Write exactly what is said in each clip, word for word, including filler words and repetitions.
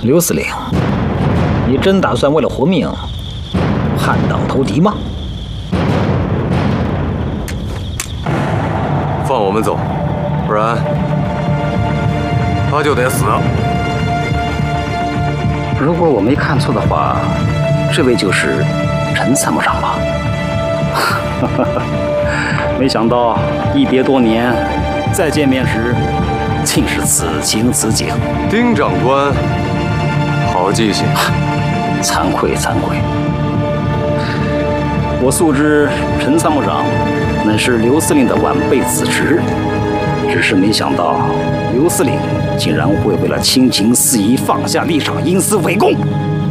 刘司令，你真打算为了活命叛党投敌吗？ 放我们走，不然他就得死。 如果我没看错的话，这位就是陈参谋长吧？没想到一别多年，再见面时竟是此情此景。 丁长官，好记性。 惭愧惭愧，我素知陈参谋长乃是刘司令的晚辈子侄，只是没想到刘司令竟然会为了亲情事宜放下立场，因私废公。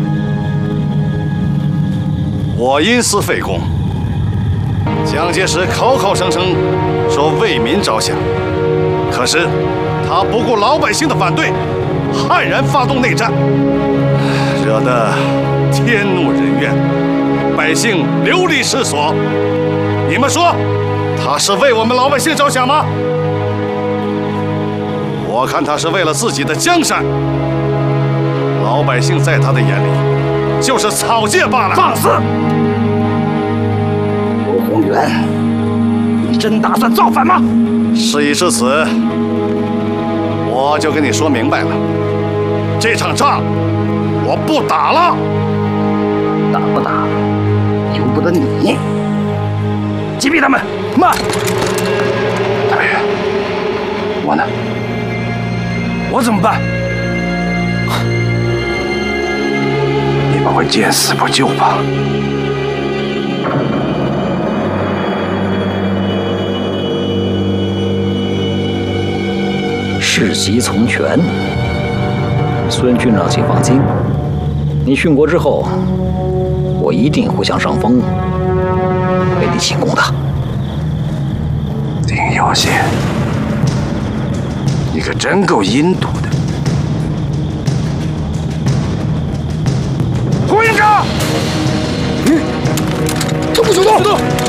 我因私废公，蒋介石口口声声说为民着想，可是他不顾老百姓的反对，悍然发动内战，惹得天怒人怨，百姓流离失所。你们说，他是为我们老百姓着想吗？我看他是为了自己的江山。老百姓在他的眼里就是草芥罢了。 放肆！刘宏元，你真打算造反吗？ 事已至此，我就跟你说明白了，这场仗我不打了。 打不打，由不得你。击毙他们！慢！大伟，我呢？我怎么办？你把我见死不救吧！ 世袭从权，孙军长请放心，你殉国之后，我一定会向上峰为你请功的。 丁耀宪，你可真够阴毒的！胡营长，嗯，动不许动！